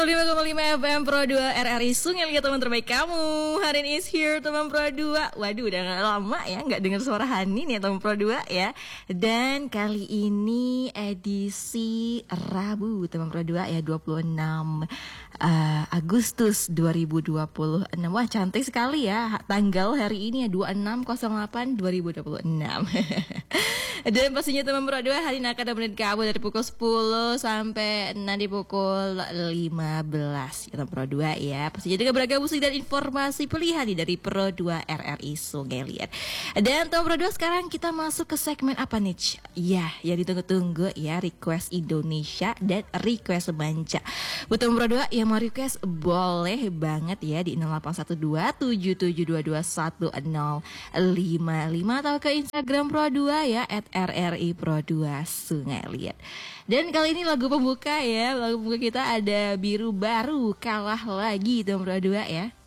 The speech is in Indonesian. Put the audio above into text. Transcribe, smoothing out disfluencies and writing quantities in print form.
5,5 FM Pro 2 RRI Sungai Liat, teman terbaik kamu. Harin is here, teman Pro 2. Waduh, udah gak lama ya gak dengar suara Hani nih, teman Pro 2 ya. Dan kali ini edisi Rabu, teman Pro 2 ya, 26 Agustus 2026. Wah, cantik sekali ya tanggal hari ini ya, 26/08/2026. Dan pastinya teman Pro 2 hari ini akan nemenin kamu dari pukul 10 sampai nanti pukul 15 ya teman Pro 2 ya. Pastinya dengan beragam musik dan informasi pilihan dari Pro 2 RRI Sungai Liat. Dan teman Pro 2, sekarang kita masuk ke segmen apa nih? Ya, yang ditunggu-tunggu ya, request Indonesia dan request Manca. Buat teman Pro 2 yang mau request boleh banget ya di 081277221055 atau ke Instagram Pro 2 ya @RRI Pro 2 Sungai Liat. Dan kali ini lagu pembuka ya, lagu pembuka kita ada Biru Baru, Kalah Lagi teman Pro 2 ya.